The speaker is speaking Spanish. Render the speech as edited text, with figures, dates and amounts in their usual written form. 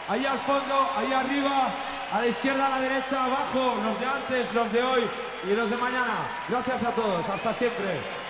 ahí al fondo, ahí arriba, a la izquierda, a la derecha, abajo, los de antes, los de hoy y los de mañana. Gracias a todos, hasta siempre.